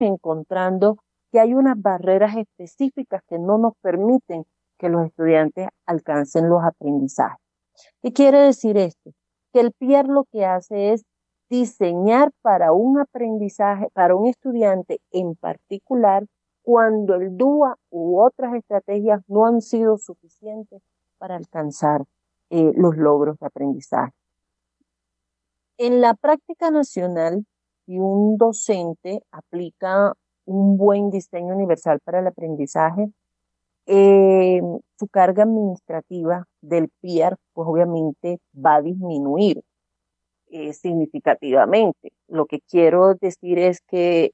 encontrando que hay unas barreras específicas que no nos permiten que los estudiantes alcancen los aprendizajes. ¿Qué quiere decir esto? Que el PIAR lo que hace es diseñar para un aprendizaje, para un estudiante en particular, cuando el DUA u otras estrategias no han sido suficientes para alcanzar los logros de aprendizaje. En la práctica nacional, si un docente aplica un buen diseño universal para el aprendizaje, su carga administrativa del PIAR, pues obviamente va a disminuir significativamente. Lo que quiero decir es que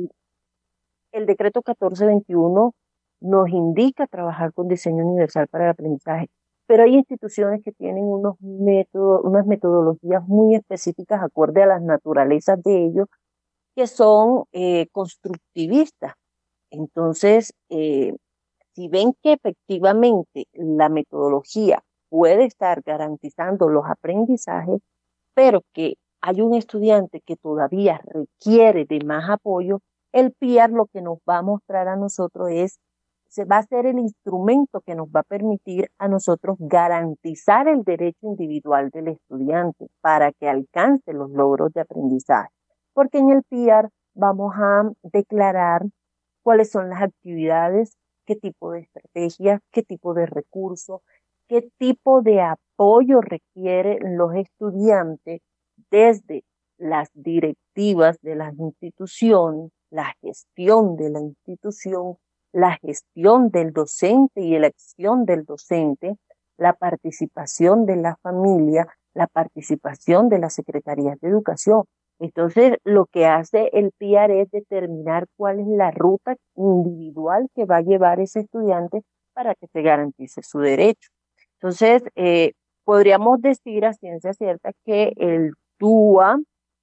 el decreto 1421 nos indica trabajar con diseño universal para el aprendizaje, pero hay instituciones que tienen unos métodos, unas metodologías muy específicas acorde a las naturalezas de ellos, que son constructivistas. Entonces, si ven que efectivamente la metodología puede estar garantizando los aprendizajes, pero que hay un estudiante que todavía requiere de más apoyo, el PIAR lo que nos va a mostrar a nosotros se va a ser el instrumento que nos va a permitir a nosotros garantizar el derecho individual del estudiante para que alcance los logros de aprendizaje. Porque en el PIAR vamos a declarar cuáles son las actividades, qué tipo de estrategias, qué tipo de recursos, qué tipo de apoyo requieren los estudiantes desde las directivas de las instituciones, la gestión de la institución, la gestión del docente y la acción del docente, la participación de la familia, la participación de las secretarías de educación. Entonces, lo que hace el PIAR es determinar cuál es la ruta individual que va a llevar ese estudiante para que se garantice su derecho. Entonces, podríamos decir a ciencia cierta que DUA,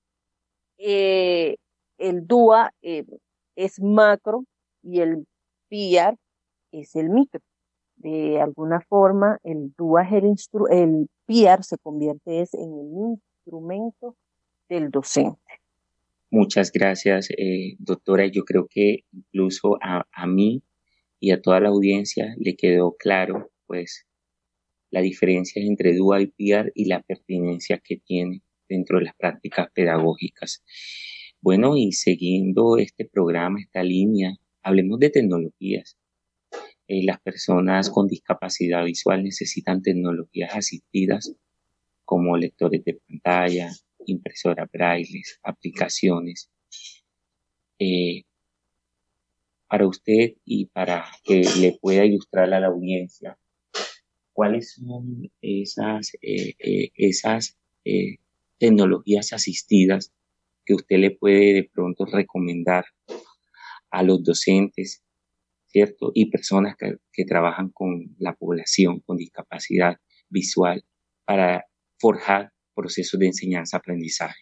eh, el DUA es macro y el PIAR es el micro. De alguna forma, el DUA es el PIAR se convierte en el instrumento del docente. Muchas gracias, doctora. Yo creo que incluso a mí y a toda la audiencia le quedó claro, pues, la diferencia entre DUA y PIAR y la pertinencia que tiene dentro de las prácticas pedagógicas. Bueno, y siguiendo este programa, esta línea, hablemos de tecnologías. Las personas con discapacidad visual necesitan tecnologías asistidas como lectores de pantalla, impresoras braille, aplicaciones. Eh, para usted y para que le pueda ilustrar a la audiencia, ¿cuáles son esas tecnologías asistidas que usted le puede de pronto recomendar a los docentes, ¿cierto? Y personas que trabajan con la población con discapacidad visual para forjar procesos de enseñanza-aprendizaje?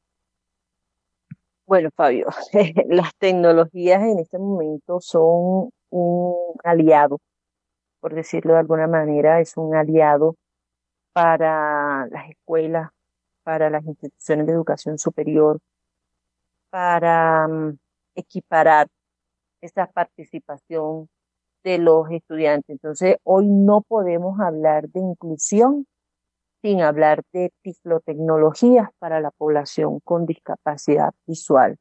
Bueno, Fabio, las tecnologías en este momento son un aliado, por decirlo de alguna manera, es un aliado para las escuelas, para las instituciones de educación superior, para equiparar esa participación de los estudiantes. Entonces, hoy no podemos hablar de inclusión sin hablar de tiflotecnologías para la población con discapacidad visual.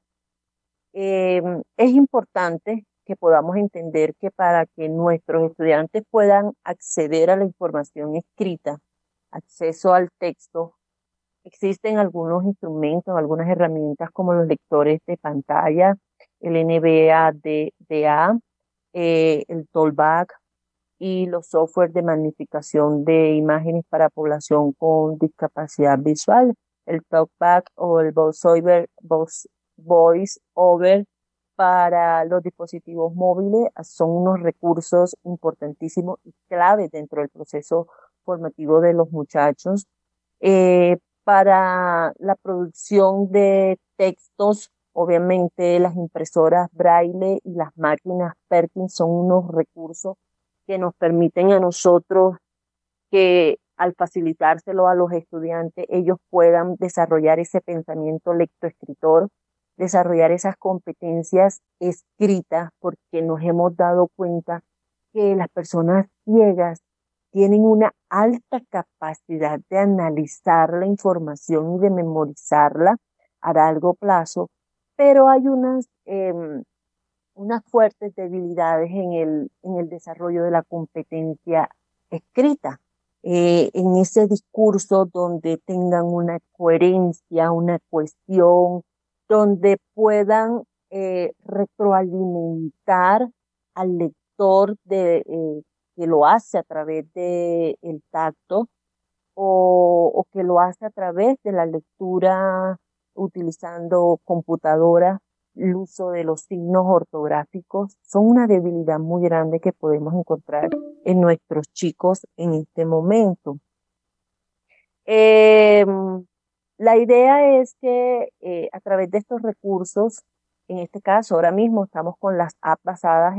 Es importante que podamos entender que para que nuestros estudiantes puedan acceder a la información escrita, acceso al texto, existen algunos instrumentos, algunas herramientas como los lectores de pantalla, el NVDA, el Tollback y los software de magnificación de imágenes para población con discapacidad visual, el Talkback o el Voice Over para los dispositivos móviles son unos recursos importantísimos y claves dentro del proceso formativo de los muchachos. Para la producción de textos, obviamente las impresoras Braille y las máquinas Perkins son unos recursos que nos permiten a nosotros que al facilitárselo a los estudiantes, ellos puedan desarrollar ese pensamiento lectoescritor, desarrollar esas competencias escritas, porque nos hemos dado cuenta que las personas ciegas tienen una alta capacidad de analizar la información y de memorizarla a largo plazo, pero hay unas fuertes debilidades en el desarrollo de la competencia escrita, en ese discurso donde tengan una coherencia, una cohesión, donde puedan retroalimentar al lector que lo hace a través del tacto o que lo hace a través de la lectura utilizando computadora. El uso de los signos ortográficos son una debilidad muy grande que podemos encontrar en nuestros chicos en este momento. Eh, la idea es que a través de estos recursos, en este caso ahora mismo estamos con las apps basadas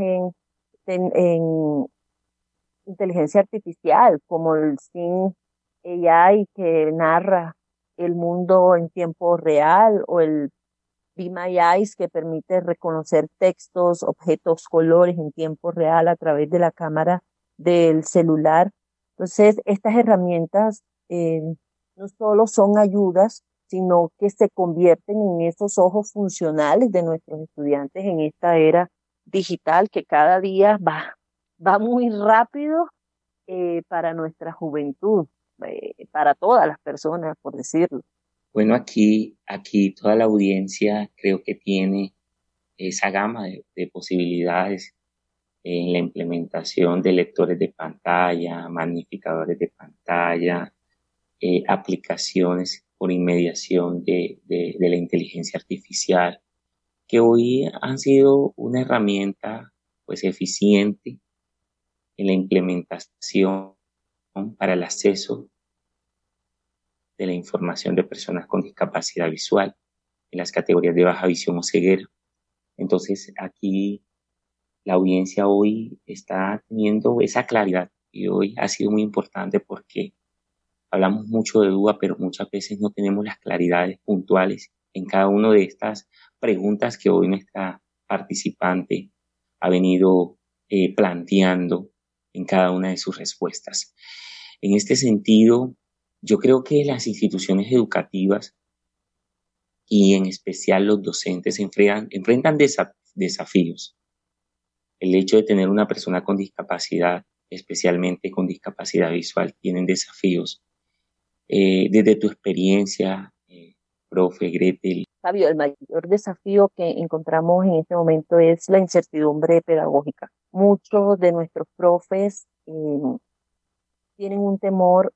en inteligencia artificial, como el Sing AI que narra el mundo en tiempo real, o el Be My Eyes que permite reconocer textos, objetos, colores en tiempo real a través de la cámara del celular. Entonces, estas herramientas no solo son ayudas, sino que se convierten en esos ojos funcionales de nuestros estudiantes en esta era digital que cada día va muy rápido para nuestra juventud, para todas las personas, por decirlo. Bueno, aquí toda la audiencia creo que tiene esa gama de posibilidades en la implementación de lectores de pantalla, magnificadores de pantalla, aplicaciones por inmediación de la inteligencia artificial, que hoy han sido una herramienta pues eficiente en la implementación para el acceso de la información de personas con discapacidad visual en las categorías de baja visión o ceguera. Entonces aquí la audiencia hoy está teniendo esa claridad y hoy ha sido muy importante porque hablamos mucho de duda, pero muchas veces no tenemos las claridades puntuales en cada una de estas preguntas que hoy nuestra participante ha venido planteando en cada una de sus respuestas. En este sentido, yo creo que las instituciones educativas y en especial los docentes enfrentan desafíos. El hecho de tener una persona con discapacidad, especialmente con discapacidad visual, tienen desafíos. Desde tu experiencia, profe Gretel. Fabio, el mayor desafío que encontramos en este momento es la incertidumbre pedagógica. Muchos de nuestros profes tienen un temor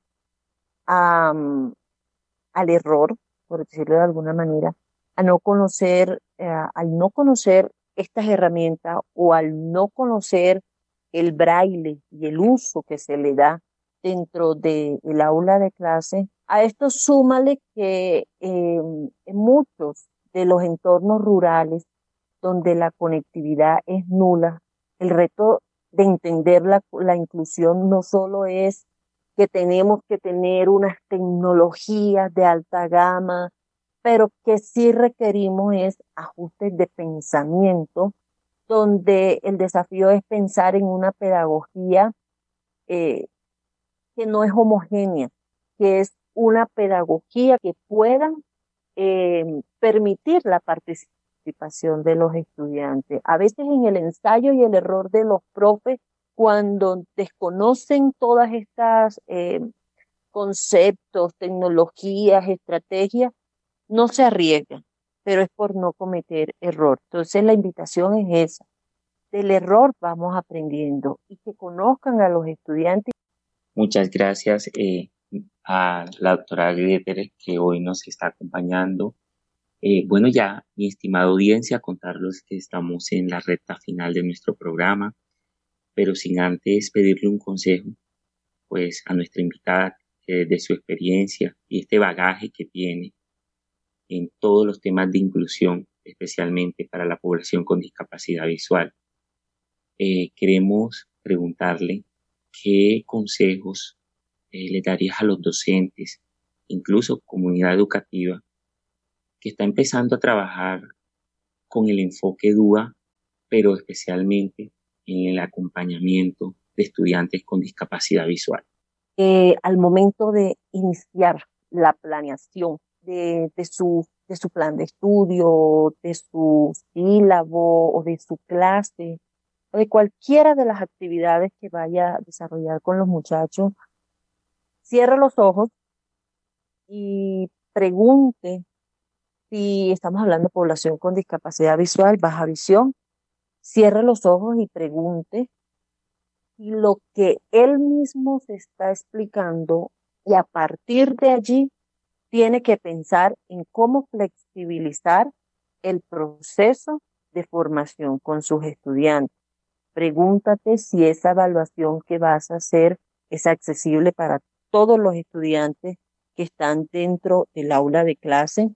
al error, por decirlo de alguna manera, a no conocer, al no conocer estas herramientas o al no conocer el braille y el uso que se le da dentro del aula de clase. A esto súmale que en muchos de los entornos rurales donde la conectividad es nula, el reto de entender la inclusión no solo es que tenemos que tener unas tecnologías de alta gama, pero que sí requerimos es ajustes de pensamiento, donde el desafío es pensar en una pedagogía eh, que no es homogénea, que es una pedagogía que pueda permitir la participación de los estudiantes. A veces en el ensayo y el error de los profes, cuando desconocen todas estas conceptos, tecnologías, estrategias, no se arriesgan, pero es por no cometer error. Entonces la invitación es esa. Del error vamos aprendiendo y que conozcan a los estudiantes. Muchas gracias a la doctora Gretel que hoy nos está acompañando. Bueno, ya, mi estimada audiencia, contarles que estamos en la recta final de nuestro programa, pero sin antes pedirle un consejo, pues, a nuestra invitada, que desde su experiencia y este bagaje que tiene en todos los temas de inclusión, especialmente para la población con discapacidad visual, queremos preguntarle qué consejos le darías a los docentes, incluso comunidad educativa, que está empezando a trabajar con el enfoque DUA, pero especialmente en el acompañamiento de estudiantes con discapacidad visual. Al momento de iniciar la planeación de su plan de estudio, de su sílabo o de su clase, o de cualquiera de las actividades que vaya a desarrollar con los muchachos, cierre los ojos y pregunte si estamos hablando de población con discapacidad visual, baja visión. Cierre los ojos y pregunte si lo que él mismo se está explicando, y a partir de allí tiene que pensar en cómo flexibilizar el proceso de formación con sus estudiantes. Pregúntate si esa evaluación que vas a hacer es accesible para todos los estudiantes que están dentro del aula de clase.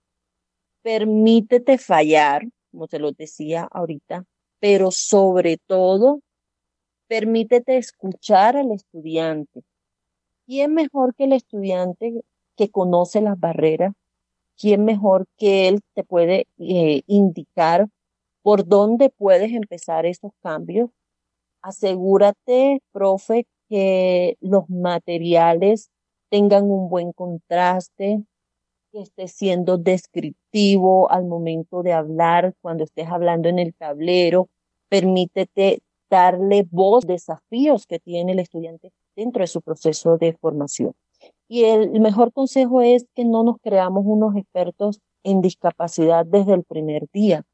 Permítete fallar, como te lo decía ahorita, pero sobre todo, permítete escuchar al estudiante. ¿Quién mejor que el estudiante que conoce las barreras? ¿Quién mejor que él te puede indicar por dónde puedes empezar esos cambios? Asegúrate, profe, que los materiales tengan un buen contraste, que esté siendo descriptivo al momento de hablar, cuando estés hablando en el tablero. Permítete darle voz, desafíos que tiene el estudiante dentro de su proceso de formación. Y el mejor consejo es que no nos creamos unos expertos en discapacidad desde el primer día.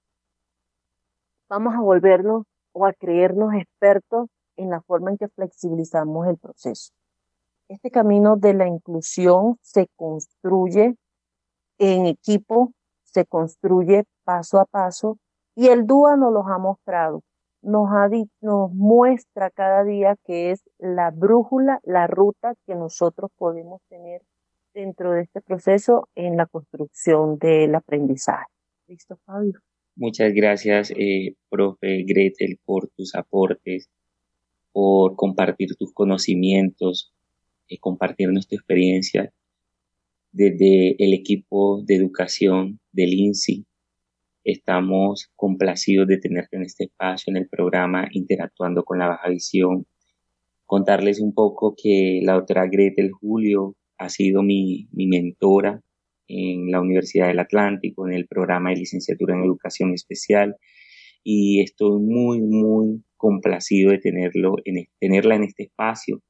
Vamos a volvernos o a creernos expertos en la forma en que flexibilizamos el proceso. Este camino de la inclusión se construye en equipo, se construye paso a paso, y el DUA nos los ha mostrado. Nos muestra cada día que es la brújula, la ruta que nosotros podemos tener dentro de este proceso en la construcción del aprendizaje. ¿Listo, Fabio? Muchas gracias, profe Gretel, por tus aportes, por compartir tus conocimientos, compartirnos tu experiencia. Desde el equipo de educación del INSI, estamos complacidos de tenerte en este espacio, en el programa Interactuando con la Baja Visión. Contarles un poco que la doctora Gretel Julio ha sido mi mentora en la Universidad del Atlántico, en el programa de licenciatura en Educación Especial, y estoy muy, muy complacido de tenerla en este espacio,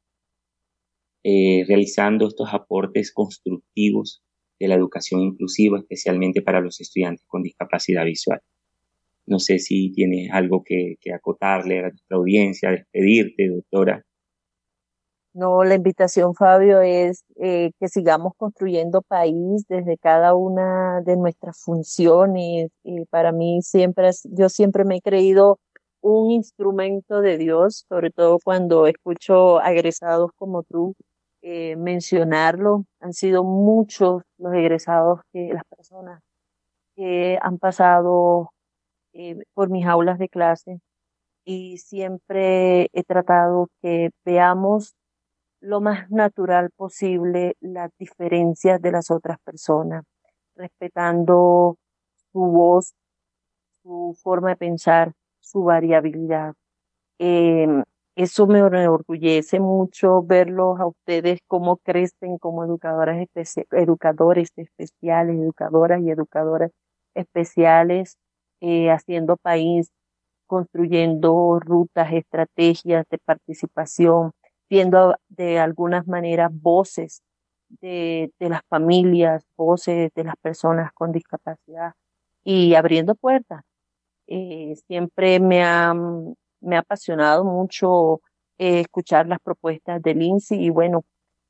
realizando estos aportes constructivos de la educación inclusiva, especialmente para los estudiantes con discapacidad visual. No sé si tienes algo que acotarle a nuestra audiencia, despedirte, doctora. No, la invitación, Fabio, es que sigamos construyendo país desde cada una de nuestras funciones. Para mí yo siempre me he creído un instrumento de Dios, sobre todo cuando escucho a egresados como tú mencionarlo. Han sido muchos los egresados, las personas que han pasado por mis aulas de clase, y siempre he tratado que veamos lo más natural posible las diferencias de las otras personas, respetando su voz, su forma de pensar, su variabilidad. Eso me enorgullece mucho verlos a ustedes cómo crecen como educadores especiales, educadoras y educadoras especiales, haciendo país, construyendo rutas, estrategias de participación, siendo de algunas maneras voces de las familias, voces de las personas con discapacidad, y abriendo puertas. Siempre me ha apasionado mucho escuchar las propuestas del INSI, y bueno,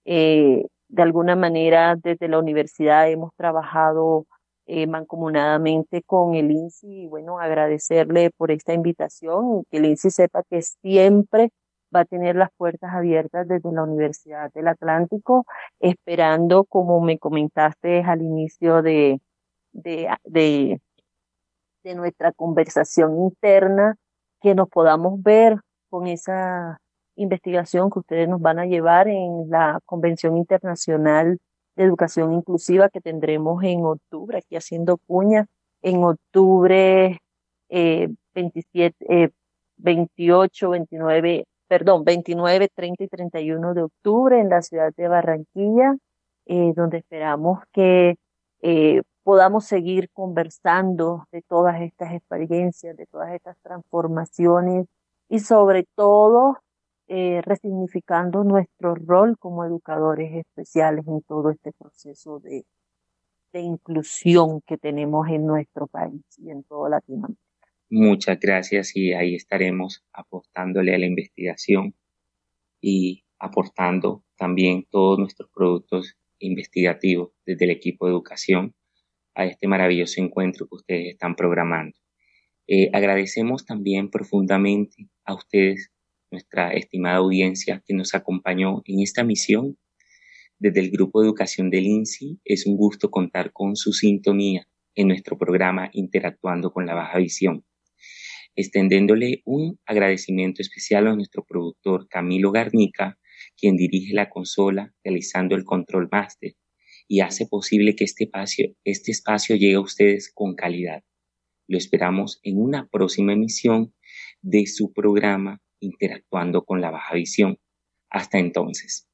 de alguna manera desde la universidad hemos trabajado mancomunadamente con el INSI, y bueno, agradecerle por esta invitación, y que el INSI sepa que siempre va a tener las puertas abiertas desde la Universidad del Atlántico, esperando, como me comentaste al inicio de, de de nuestra conversación interna, que nos podamos ver con esa investigación que ustedes nos van a llevar en la Convención Internacional de Educación Inclusiva que tendremos en octubre, aquí haciendo cuña, en octubre 27, 28, 29, perdón, 29, 30 y 31 de octubre en la ciudad de Barranquilla, donde esperamos que podamos seguir conversando de todas estas experiencias, de todas estas transformaciones y sobre todo resignificando nuestro rol como educadores especiales en todo este proceso de inclusión que tenemos en nuestro país y en toda Latinoamérica. Muchas gracias y ahí estaremos apostándole a la investigación y aportando también todos nuestros productos investigativos desde el equipo de educación a este maravilloso encuentro que ustedes están programando. Agradecemos también profundamente a ustedes, nuestra estimada audiencia que nos acompañó en esta misión. Desde el Grupo de Educación del INSI es un gusto contar con su sintonía en nuestro programa Interactuando con la Baja Visión, extendiéndole un agradecimiento especial a nuestro productor Camilo Garnica, quien dirige la consola realizando el control máster y hace posible que este espacio llegue a ustedes con calidad. Lo esperamos en una próxima emisión de su programa Interactuando con la Baja Visión. Hasta entonces.